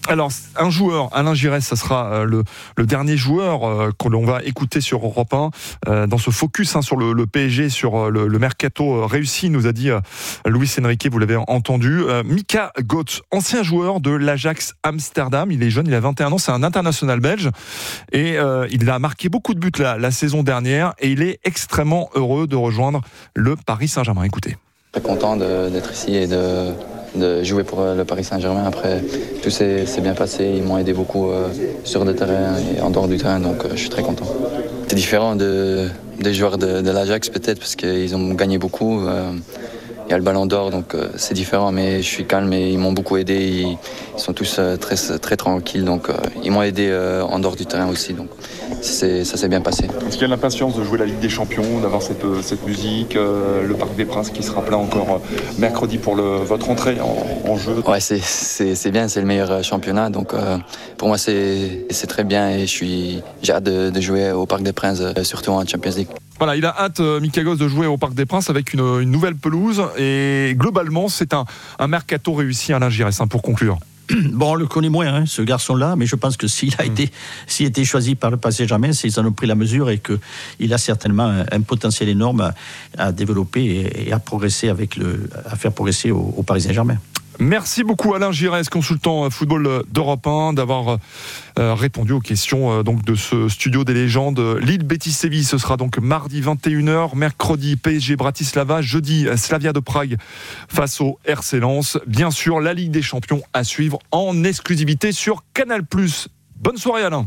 Alors, un joueur, Alain Giresse, ça sera le dernier joueur que l'on va écouter sur Europe 1 dans ce focus sur le PSG, sur le mercato réussi, nous a dit Luis Enrique, vous l'avez entendu. Mika Götze, ancien joueur de l'Ajax Amsterdam, il est jeune, il a 21 ans, c'est un international belge et il a marqué beaucoup de buts la saison dernière et il est extrêmement heureux de rejoindre le Paris Saint-Germain. Écoutez. Très content d'être ici et de jouer pour le Paris Saint-Germain. Après, tout s'est bien passé. Ils m'ont aidé beaucoup sur le terrain et en dehors du terrain, donc je suis très content. C'est différent des joueurs de l'Ajax peut-être, parce qu'ils ont gagné beaucoup. Il y a le Ballon d'Or, donc c'est différent, mais je suis calme et ils m'ont beaucoup aidé. Ils sont tous très, très tranquilles, donc ils m'ont aidé en dehors du terrain aussi. Donc ça s'est bien passé. Est-ce qu'il y a l'impatience de jouer la Ligue des Champions, d'avoir cette musique, le Parc des Princes qui sera plein encore mercredi pour votre entrée en jeu? Ouais, c'est bien, c'est le meilleur championnat, donc pour moi c'est très bien et j'ai hâte de jouer au Parc des Princes, surtout en Champions League. Voilà, il a hâte, Mika Götze, de jouer au Parc des Princes avec une nouvelle pelouse et globalement c'est un mercato réussi, Alain Giresse, pour conclure. Bon, on le connaît moins, ce garçon-là, mais je pense que s'il a été choisi par le Paris Saint-Germain, c'est qu'ils en ont pris la mesure et qu'il a certainement un potentiel énorme à développer et à progresser à faire progresser au Paris Saint-Germain. Merci beaucoup Alain Giresse, consultant football d'Europe 1, d'avoir répondu aux questions donc de ce studio des légendes. Lille Betis Séville, ce sera donc mardi 21h, mercredi PSG Bratislava, jeudi Slavia de Prague face au RC Lens. Bien sûr, la Ligue des Champions à suivre en exclusivité sur Canal+. Bonne soirée Alain.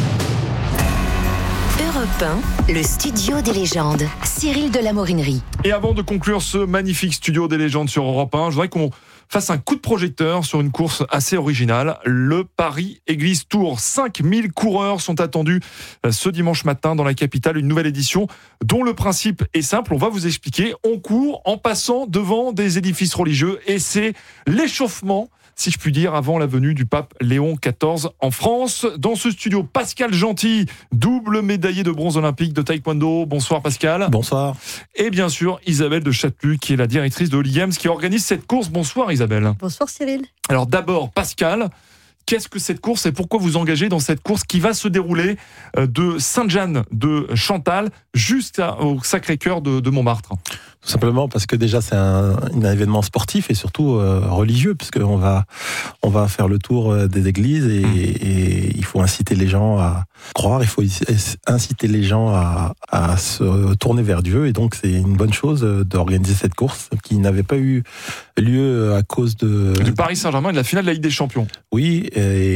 Europe 1, le studio des légendes. Cyril de la Morinerie. Et avant de conclure ce magnifique studio des légendes sur Europe 1, je voudrais qu'on fasse un coup de projecteur sur une course assez originale, le Paris-Église Tour. 5000 coureurs sont attendus ce dimanche matin dans la capitale, une nouvelle édition dont le principe est simple, on va vous expliquer. On court en passant devant des édifices religieux et c'est l'échauffement, si je puis dire, avant la venue du pape Léon XIV en France. Dans ce studio, Pascal Gentil, double médaillé de bronze olympique de taekwondo. Bonsoir Pascal. Bonsoir. Et bien sûr, Isabelle de Chatelus, qui est la directrice de l'IEMS, qui organise cette course. Bonsoir Isabelle. Bonsoir Cyril. Alors d'abord, Pascal, qu'est-ce que cette course et pourquoi vous engagez dans cette course qui va se dérouler de Sainte-Jeanne de Chantal jusqu'au Sacré-Cœur de Montmartre? Tout simplement parce que déjà c'est un événement sportif et surtout religieux, parce qu'on va faire le tour des églises et il faut inciter les gens à croire, il faut inciter les gens à se tourner vers Dieu, et donc c'est une bonne chose d'organiser cette course qui n'avait pas eu lieu à cause du Paris Saint-Germain et de la finale de la Ligue des Champions. Oui,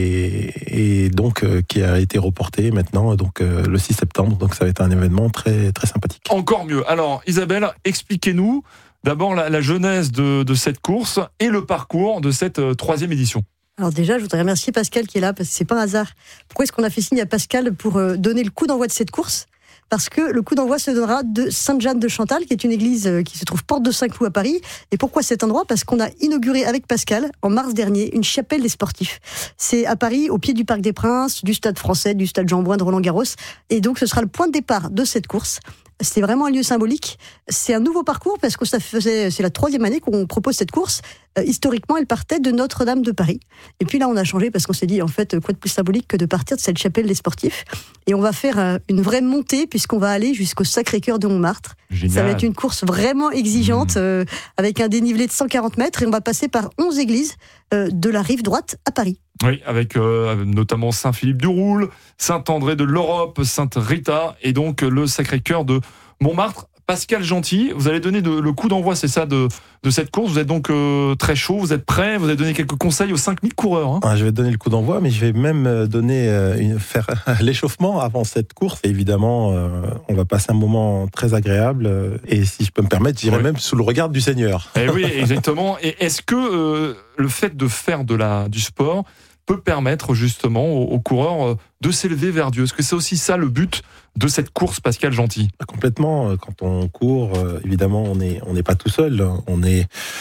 et donc qui a été reporté maintenant, donc le 6 septembre, donc ça va être un événement très, très sympathique. Encore mieux. Alors Isabelle, expliquez-nous d'abord la genèse de cette course et le parcours de cette 3e édition. Alors déjà, je voudrais remercier Pascal qui est là, parce que c'est pas un hasard. Pourquoi est-ce qu'on a fait signe à Pascal pour donner le coup d'envoi de cette course ? Parce que le coup d'envoi se donnera de Sainte-Jeanne de Chantal, qui est une église qui se trouve porte de Saint-Cloud à Paris. Et pourquoi cet endroit ? Parce qu'on a inauguré avec Pascal, en mars dernier, une chapelle des sportifs. C'est à Paris, au pied du Parc des Princes, du Stade Français, du Stade Jean-Bouin de Roland-Garros. Et donc, ce sera le point de départ de cette course. C'est vraiment un lieu symbolique. C'est un nouveau parcours parce que c'est la 3e année qu'on propose cette course. Historiquement, elle partait de Notre-Dame de Paris. Et puis là, on a changé parce qu'on s'est dit, en fait, quoi de plus symbolique que de partir de cette chapelle des sportifs. Et on va faire une vraie montée puisqu'on va aller jusqu'au Sacré-Cœur de Montmartre. Génial. Ça va être une course vraiment exigeante avec un dénivelé de 140 mètres et on va passer par 11 églises de la rive droite à Paris. Oui, avec notamment Saint-Philippe-du-Roule, Saint-André de l'Europe, Sainte-Rita et donc le Sacré-Cœur de Montmartre. Pascal Gentil, vous allez donner le coup d'envoi, c'est ça, de cette course. Vous êtes donc très chaud, vous êtes prêt, vous allez donner quelques conseils aux 5000 coureurs. Hein. Je vais donner le coup d'envoi, mais je vais même faire l'échauffement avant cette course. Et évidemment, on va passer un moment très agréable. Et si je peux me permettre, j'irai même sous le regard du Seigneur. Et oui, exactement. Et est-ce que le fait de faire du sport peut permettre justement aux coureurs de s'élever vers Dieu. Est-ce que c'est aussi ça le but de cette course, Pascal Gentil? Complètement. Quand on court, évidemment, on n'est pas tout seul. On est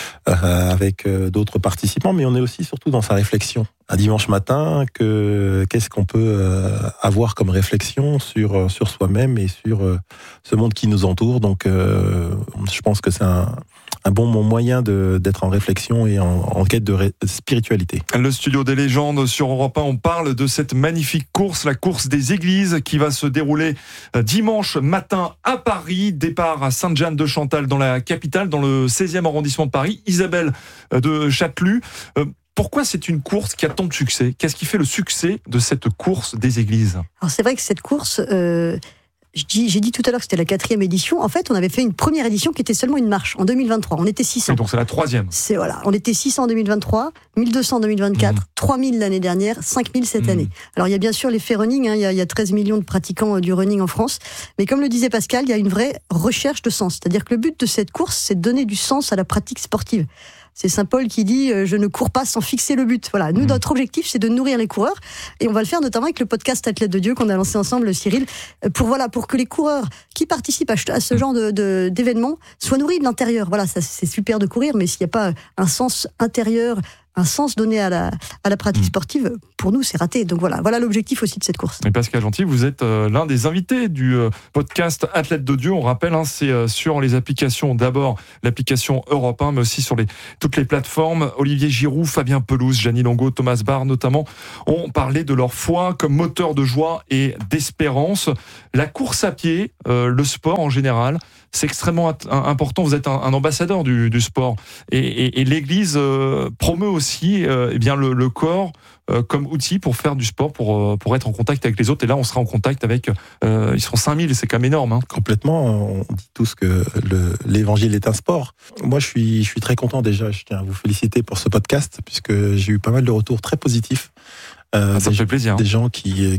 avec d'autres participants, mais on est aussi surtout dans sa réflexion. Un dimanche matin, qu'est-ce qu'on peut avoir comme réflexion sur soi-même et sur ce monde qui nous entoure. Donc, je pense que c'est un bon moyen d'être en réflexion et en quête de spiritualité. Le studio des légendes sur Europe 1, on parle de cette magnifique course, la course des églises, qui va se dérouler dimanche matin à Paris. Départ à Sainte-Jeanne-de-Chantal, dans la capitale, dans le 16e arrondissement de Paris. Isabelle de Chatelus, pourquoi c'est une course qui a tant de succès? Qu'est-ce qui fait le succès de cette course des églises? Alors c'est vrai que cette course... J'ai dit tout à l'heure que c'était la 4e édition. En fait, on avait fait une première édition qui était seulement une marche en 2023. On était 600. Oui, donc c'est la 3e. On était 600 en 2023, 1200 en 2024, 3000 l'année dernière, 5000 cette année. Alors il y a bien sûr l'effet running, il y a 13 millions de pratiquants du running en France. Mais comme le disait Pascal, il y a une vraie recherche de sens. C'est-à-dire que le but de cette course, c'est de donner du sens à la pratique sportive. C'est Saint Paul qui dit « je ne cours pas sans fixer le but ». Voilà, nous, notre objectif, c'est de nourrir les coureurs. Et on va le faire notamment avec le podcast Athlètes de Dieu qu'on a lancé ensemble, Cyril, pour que les coureurs qui participent à ce genre d'événements soient nourris de l'intérieur. Voilà, ça, c'est super de courir, mais s'il n'y a pas un sens intérieur, un sens donné à la pratique sportive, pour nous, c'est raté. Donc voilà l'objectif aussi de cette course. Et Pascal Gentil, vous êtes l'un des invités du podcast Athlètes de Dieu. On rappelle, c'est sur les applications, d'abord l'application Europe 1, mais aussi sur toutes les plateformes. Olivier Giroud, Fabien Pelouse, Jeannie Longo, Thomas Barr notamment, ont parlé de leur foi comme moteur de joie et d'espérance. La course à pied, le sport en général, c'est extrêmement important. Vous êtes un ambassadeur du sport. Et l'Église promeut aussi le corps comme outil pour faire du sport, pour être en contact avec les autres. Et là, on sera en contact avec... ils seront 5000, c'est quand même énorme. Hein. Complètement. On dit tous que l'évangile est un sport. Moi, je suis très content déjà. Je tiens à vous féliciter pour ce podcast, puisque j'ai eu pas mal de retours très positifs. Ça me fait plaisir. Des gens qui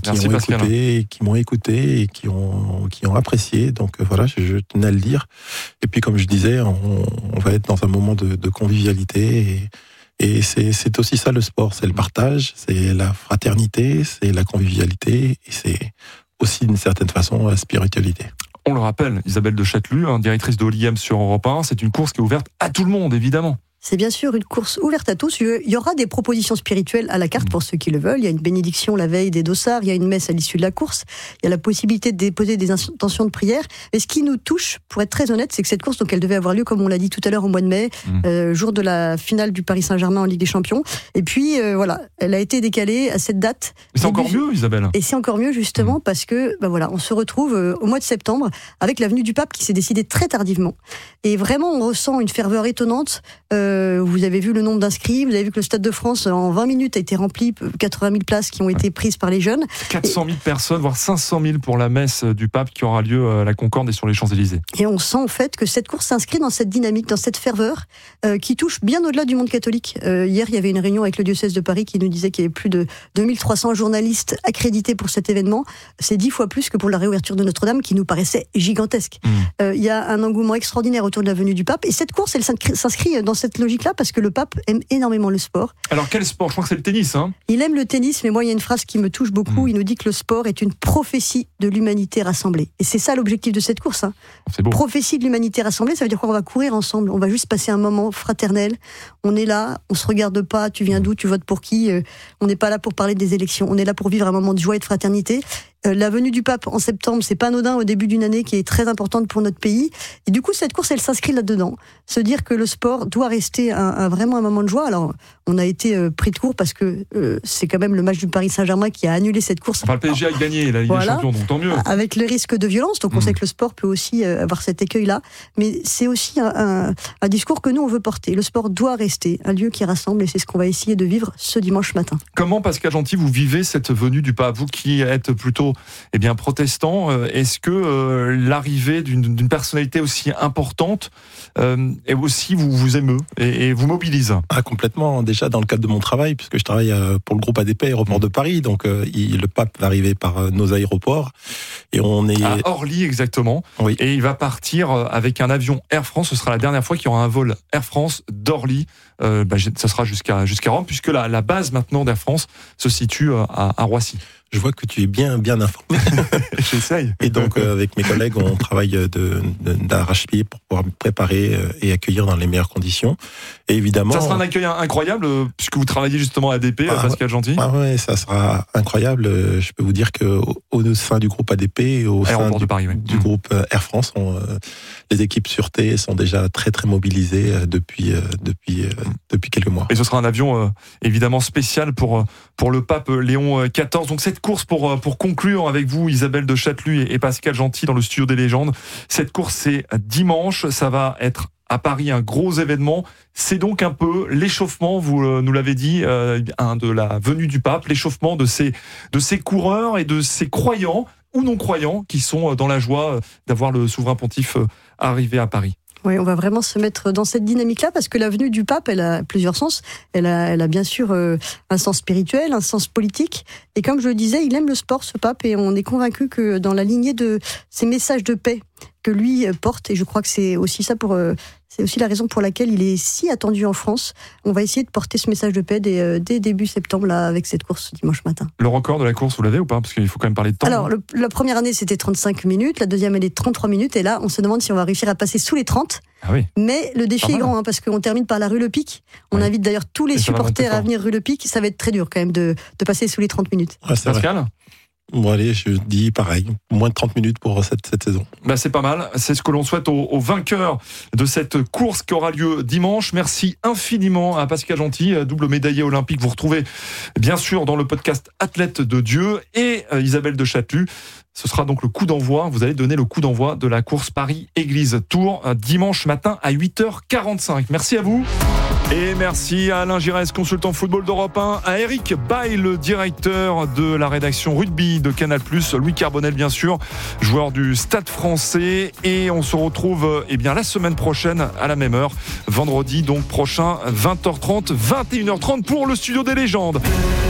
m'ont écouté et qui ont apprécié. Donc voilà, je tenais à le dire. Et puis comme je disais, on va être dans un moment de convivialité et c'est aussi ça le sport, c'est le partage, c'est la fraternité, c'est la convivialité et c'est aussi d'une certaine façon la spiritualité. On le rappelle, Isabelle de Chatelus, directrice de Oliam sur Europe 1, c'est une course qui est ouverte à tout le monde, évidemment. C'est bien sûr une course ouverte à tous. Il y aura des propositions spirituelles à la carte pour ceux qui le veulent. Il y a une bénédiction la veille des dossards, il y a une messe à l'issue de la course, il y a la possibilité de déposer des intentions de prière. Et ce qui nous touche, pour être très honnête, c'est que cette course, donc elle devait avoir lieu, comme on l'a dit tout à l'heure, au mois de mai, jour de la finale du Paris Saint-Germain en Ligue des Champions. Et puis elle a été décalée à cette date. Mais c'est encore mieux, Isabelle. Et c'est encore mieux justement parce que on se retrouve au mois de septembre avec la venue du pape qui s'est décidée très tardivement. Et vraiment, on ressent une ferveur étonnante. Vous avez vu le nombre d'inscrits, vous avez vu que le Stade de France en 20 minutes a été rempli, 80 000 places qui ont été prises par les jeunes. 400 000 personnes, voire 500 000 pour la messe du pape qui aura lieu à la Concorde et sur les Champs-Élysées. Et on sent en fait que cette course s'inscrit dans cette dynamique, dans cette ferveur qui touche bien au-delà du monde catholique. Hier, il y avait une réunion avec le diocèse de Paris qui nous disait qu'il y avait plus de 2300 journalistes accrédités pour cet événement. C'est 10 fois plus que pour la réouverture de Notre-Dame qui nous paraissait gigantesque. Il y a un engouement extraordinaire autour de la venue du pape et cette course, elle s'inscrit dans cette logique-là parce que le pape aime énormément le sport. Alors quel sport? Je crois que c'est le tennis. Il aime le tennis, mais moi il y a une phrase qui me touche beaucoup. Il nous dit que le sport est une prophétie de l'humanité rassemblée. Et c'est ça l'objectif de cette course. C'est beau. Prophétie de l'humanité rassemblée, ça veut dire quoi? On va courir ensemble, on va juste passer un moment fraternel. On est là, on se regarde pas, tu viens d'où, tu votes pour qui. On n'est pas là pour parler des élections, on est là pour vivre un moment de joie et de fraternité. La venue du pape en septembre, c'est pas anodin au début d'une année qui est très importante pour notre pays. Et du coup, cette course, elle s'inscrit là-dedans. Se dire que le sport doit rester vraiment un moment de joie. Alors, on a été pris de court parce que c'est quand même le match du Paris Saint-Germain qui a annulé cette course. Enfin, le PSG a gagné la Ligue des Champions, donc tant mieux. Avec le risque de violence, donc on sait que le sport peut aussi avoir cet écueil-là. Mais c'est aussi un discours que nous, on veut porter. Le sport doit rester un lieu qui rassemble et c'est ce qu'on va essayer de vivre ce dimanche matin. Comment, Pascal Gentil, vous vivez cette venue du pape? Vous qui êtes plutôt protestant, est-ce que l'arrivée d'une personnalité aussi importante et aussi vous émeut et vous mobilise? Complètement, déjà dans le cadre de mon travail, puisque je travaille pour le groupe ADP Aéroport de Paris, donc le pape va arriver par nos aéroports et on est... À Orly exactement, oui. Et il va partir avec un avion Air France, ce sera la dernière fois qu'il y aura un vol Air France d'Orly, ça sera jusqu'à Rome, puisque la base maintenant d'Air France se situe à Roissy. Je vois que tu es bien informé. J'essaye. Et donc, avec mes collègues, on travaille d'arrache-pied pour pouvoir préparer et accueillir dans les meilleures conditions. Et évidemment... Ça sera un accueil incroyable, puisque vous travaillez justement à ADP, Pascal Gentil. Ah ouais, ça sera incroyable. Je peux vous dire qu'au sein du groupe ADP et au sein du groupe Air France, les équipes sûreté sont déjà très très mobilisées depuis quelques mois. Et ce sera un avion évidemment spécial pour le pape Léon XIV. Donc cette course, pour conclure avec vous, Isabelle de Chatelus et Pascal Gentil dans le studio des légendes, cette course c'est dimanche, ça va être à Paris un gros événement. C'est donc un peu l'échauffement, vous nous l'avez dit, de la venue du pape, l'échauffement de ces coureurs et de ces croyants ou non croyants qui sont dans la joie d'avoir le souverain pontife arrivé à Paris. Oui, on va vraiment se mettre dans cette dynamique-là parce que la venue du pape, elle a plusieurs sens. Elle a bien sûr un sens spirituel, un sens politique. Et comme je le disais, il aime le sport, ce pape, et on est convaincu que dans la lignée de ces messages de paix que lui porte, et je crois que c'est aussi c'est aussi la raison pour laquelle il est si attendu en France. On va essayer de porter ce message de paix dès début septembre là, avec cette course dimanche matin. Le record de la course, vous l'avez ou pas? Parce qu'il faut quand même parler de temps. Alors, la première année, c'était 35 minutes. La deuxième année, 33 minutes. Et là, on se demande si on va réussir à passer sous les 30. Ah oui. Mais le défi est grand, parce qu'on termine par la rue Le Pic. On invite d'ailleurs tous les supporters à venir rue Le Pic. Ça va être très dur quand même de passer sous les 30 minutes. Ouais, Pascal ? Bon allez, je dis pareil, moins de 30 minutes pour cette saison. C'est pas mal, c'est ce que l'on souhaite aux vainqueurs de cette course qui aura lieu dimanche. Merci infiniment à Pascal Gentil, double médaillé olympique. Vous retrouvez bien sûr dans le podcast Athlète de Dieu, et Isabelle de Chatelus. Ce sera donc le coup d'envoi, vous allez donner le coup d'envoi de la course Paris-Église-Tours dimanche matin à 8h45. Merci à vous. Et merci à Alain Giresse, consultant football d'Europe 1, à Eric Bail, le directeur de la rédaction rugby de Canal+, Louis Carbonel bien sûr, joueur du Stade Français, et on se retrouve la semaine prochaine à la même heure, vendredi donc prochain, 20h30, 21h30 pour le studio des légendes.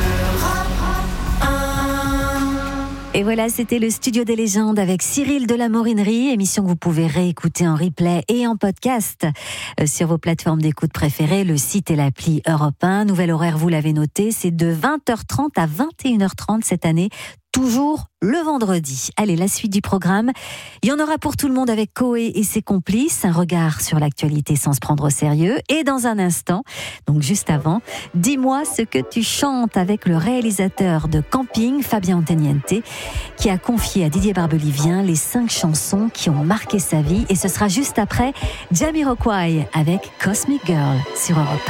Et voilà, c'était le Studio des légendes avec Cyril de la Morinerie, émission que vous pouvez réécouter en replay et en podcast sur vos plateformes d'écoute préférées, le site et l'appli Europe 1. Nouvel horaire, vous l'avez noté, c'est de 20h30 à 21h30 cette année, toujours le vendredi. Allez, la suite du programme. Il y en aura pour tout le monde avec Coé et ses complices, un regard sur l'actualité sans se prendre au sérieux. Et dans un instant, donc juste avant, dis-moi ce que tu chantes avec le réalisateur de Camping, Fabien Anteniente, qui a confié à Didier Barbelivien les 5 chansons qui ont marqué sa vie. Et ce sera juste après Jamiroquai avec Cosmic Girl sur Europe 1.